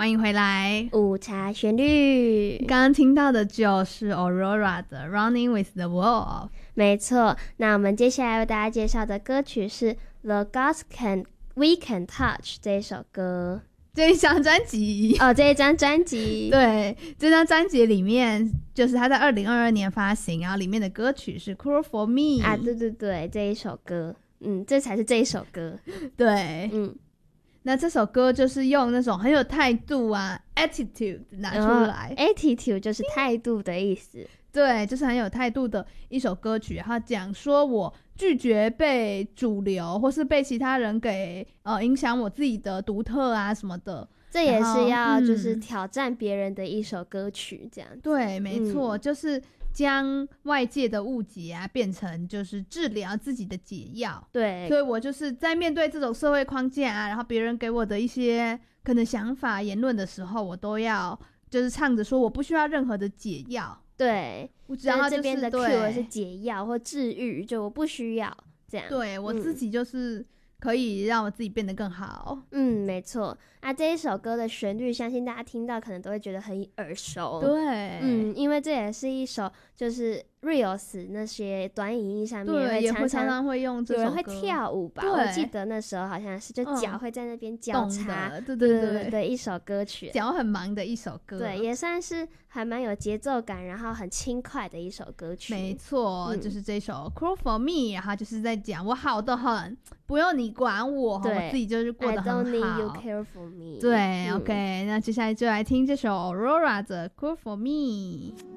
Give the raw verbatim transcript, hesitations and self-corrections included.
欢迎回来。 午茶旋律， 刚刚听到的就是 Aurora 的 Running with the Wolf。 没错，那我们接下来为大家介绍的歌曲是 The Gods Can We Can Touch 这一首歌， 这一张专辑哦，这一张专辑对，这张专辑里面就是他在二零二二年发行，然后里面的歌曲是 Cruel for Me 啊，对对对，这一首歌，嗯，这才是这一首歌， 对，嗯，那这首歌就是用那种很有态度啊 attitude 拿出来、 哦、attitude 就是态度的意思， 对，就是很有态度的一首歌曲，然后讲说我拒绝被主流或是被其他人给呃影响我自己的独特啊什么的， 这也是要就是挑战别人的一首歌曲这样子、 嗯、对，没错、嗯、就是将外界的误解啊变成就是治疗自己的解药。 对， 所以我就是在面对这种社会框架啊，然后别人给我的一些可能想法言论的时候，我都要就是唱着说我不需要任何的解药。 对， 我只要、就是、 这边的 cure 是解药或治愈，就我不需要这样。 对，我自己就是可以让我自己变得更好。 嗯，没错。啊，这一首歌的旋律，相信大家听到可能都会觉得很耳熟。 对， 嗯，因为这也是一首就是 reels 那些短影音上面对会常常常常会用这首歌， 有人会跳舞吧？我记得那时候好像是就脚会在那边交叉、 嗯，对对对对, 对, 对一首歌曲， 脚很忙的一首歌， 对，也算是还蛮有节奏感，然后很轻快的一首歌曲。 没错、嗯，就是这首 Cruel for Me， 然后就是在讲我好的很，不用你管我，我自己就是过得很好。 I don't need you care for me。 对、嗯、OK， 那接下来就来听这首 Aurora 的 Cruel for Me。